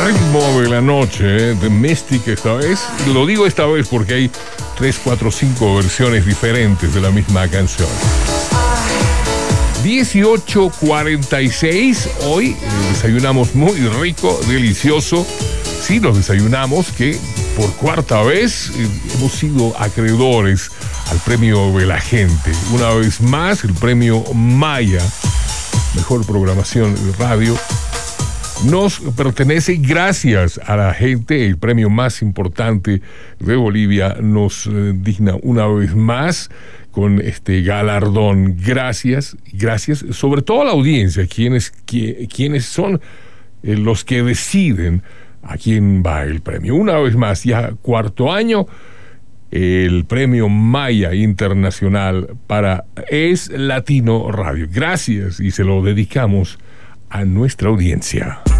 ritmo de la noche, de Mystic esta vez. Lo digo esta vez porque hay 3, 4, 5 versiones diferentes de la misma canción. 18:46, hoy desayunamos muy rico, delicioso. Sí, nos desayunamos que por cuarta vez hemos sido acreedores al premio de la gente. Una vez más, el premio Maya, mejor programación de radio, nos pertenece gracias a la gente. El premio más importante de Bolivia nos digna una vez más con este galardón. Gracias, sobre todo a la audiencia, quienes son los que deciden a quién va el premio. Una vez más, ya cuarto año, el premio Maya Internacional para Es Latino Radio. Gracias, y se lo dedicamos a nuestra audiencia.